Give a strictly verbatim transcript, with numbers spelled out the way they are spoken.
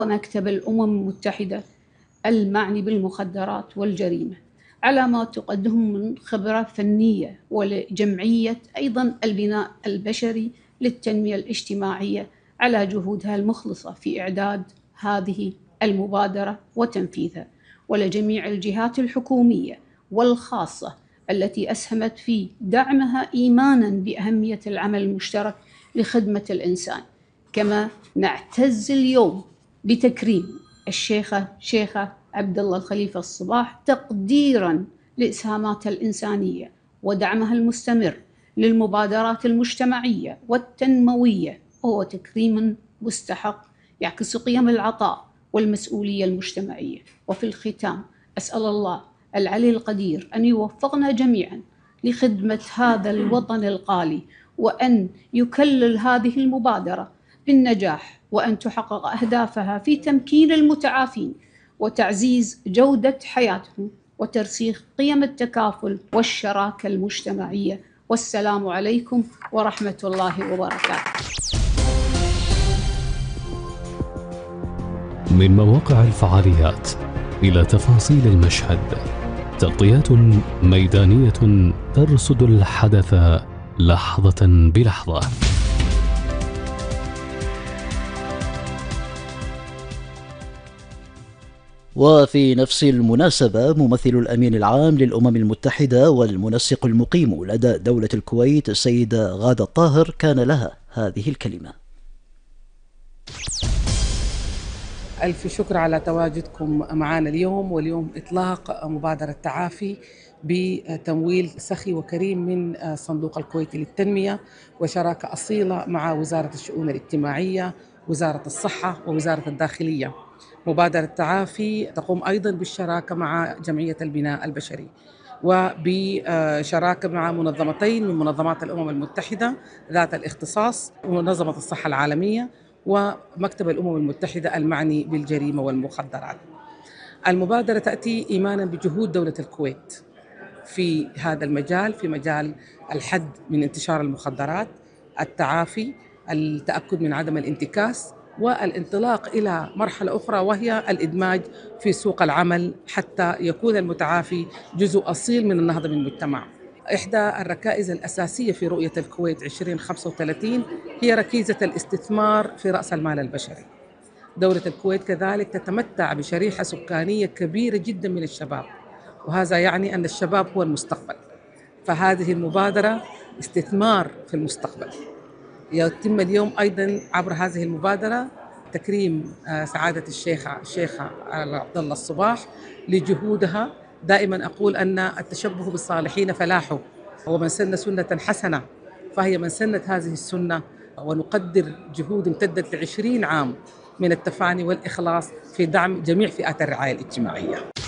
مكتب الأمم المتحدة المعني بالمخدرات والجريمة على ما تقدمه من خبرة فنية، ولجمعية أيضا البناء البشري للتنمية الاجتماعية على جهودها المخلصة في إعداد هذه المبادرة وتنفيذها، ولجميع الجهات الحكومية والخاصة التي أسهمت في دعمها إيمانا بأهمية العمل المشترك لخدمة الإنسان. كما نعتز اليوم بتكريم الشيخة شيخة عبد الله الخليفة الصباح تقديرا لإسهاماتها الإنسانية ودعمها المستمر للمبادرات المجتمعية والتنموية، وهو تكريم مستحق يعكس قيم العطاء والمسؤولية المجتمعية. وفي الختام أسأل الله العلي القدير أن يوفقنا جميعا لخدمة هذا الوطن الغالي، وأن يكلل هذه المبادرة بالنجاح، وأن تحقق أهدافها في تمكين المتعافين وتعزيز جودة حياتهم وترسيخ قيم التكافل والشراكة المجتمعية. والسلام عليكم ورحمة الله وبركاته. من مواقع الفعاليات إلى تفاصيل المشهد، تغطيات ميدانية ترصد الحدث لحظة بلحظة. وفي نفس المناسبة، ممثل الأمين العام للأمم المتحدة والمنسق المقيم لدى دولة الكويت السيدة غادة الطاهر كان لها هذه الكلمة. ألف شكر على تواجدكم معنا اليوم، واليوم إطلاق مبادرة تعافي بتمويل سخي وكريم من صندوق الكويتي للتنمية، وشراكة أصيلة مع وزارة الشؤون الاجتماعية، وزارة الصحة، ووزارة الداخلية. مبادرة تعافي تقوم أيضا بالشراكة مع جمعية البناء البشري، وبشراكة مع منظمتين من منظمات الأمم المتحدة ذات الاختصاص، ومنظمة الصحة العالمية ومكتب الأمم المتحدة المعني بالجريمة والمخدرات. المبادرة تأتي إيمانا بجهود دولة الكويت في هذا المجال، في مجال الحد من انتشار المخدرات، التعافي، التأكد من عدم الانتكاس، والانطلاق إلى مرحلة أخرى وهي الإدماج في سوق العمل حتى يكون المتعافي جزء أصيل من النهضة بالمجتمع. إحدى الركائز الأساسية في رؤية الكويت عشرين خمسة وثلاثين هي ركيزة الاستثمار في رأس المال البشري. دولة الكويت كذلك تتمتع بشريحة سكانية كبيرة جدا من الشباب، وهذا يعني أن الشباب هو المستقبل، فهذه المبادرة استثمار في المستقبل. يتم اليوم أيضا عبر هذه المبادرة تكريم سعادة الشيخة الشيخة عبد الله الصباح لجهودها. دائما أقول أن التشبه بالصالحين فلاح، ومن سن سنة حسنة فهي من سنة هذه السنة، ونقدر جهود امتدت لعشرين عام من التفاني والإخلاص في دعم جميع فئات الرعاية الاجتماعية.